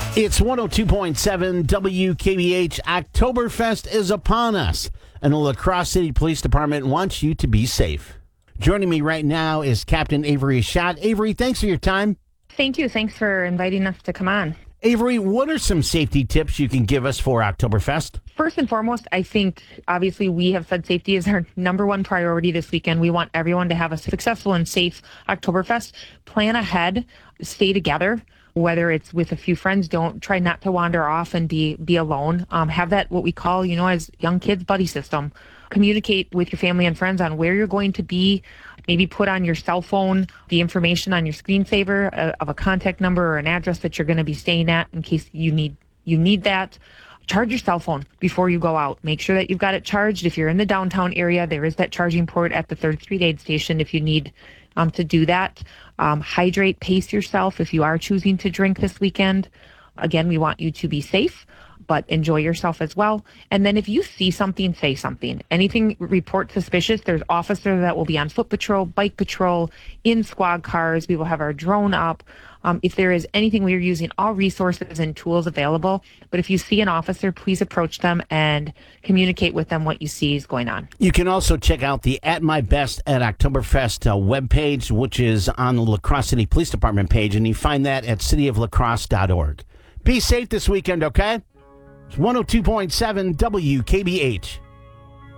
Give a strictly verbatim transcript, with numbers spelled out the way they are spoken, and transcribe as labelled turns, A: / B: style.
A: It's one oh two point seven W K B H. Oktoberfest is upon us, and the La Crosse City Police Department wants you to be safe. Joining me right now is Captain Avery Schott. Avery, thanks for your time.
B: Thank you. Thanks for inviting us to come on.
A: Avery, what are some safety tips you can give us for Oktoberfest?
B: First and foremost, I think obviously we have said safety is our number one priority this weekend. We want everyone to have a successful and safe Oktoberfest. Plan ahead, stay together. Whether it's with a few friends, don't try not to wander off and be be alone. Um, have that what we call, you know, as young kids, buddy system. Communicate with your family and friends on where you're going to be. Maybe put on your cell phone the information on your screensaver uh, of a contact number or an address that you're going to be staying at in case you need you need that. Charge your cell phone before you go out. Make sure that you've got it charged. If you're in the downtown area, there is that charging port at the third Street Aid Station if you need um, to do that. Um, hydrate, pace yourself if you are choosing to drink this weekend. Again, we want you to be safe, but enjoy yourself as well. And then if you see something, say something. Anything report suspicious, there's officers that will be on foot patrol, bike patrol, in squad cars. We will have our drone up. Um, if there is anything, we are using all resources and tools available. But if you see an officer, please approach them and communicate with them what you see is going on.
A: You can also check out the At My Best at Oktoberfest uh, webpage, which is on the La Crosse City Police Department page, and you find that at city of la crosse dot org. Be safe this weekend, okay? It's one oh two point seven W K B H.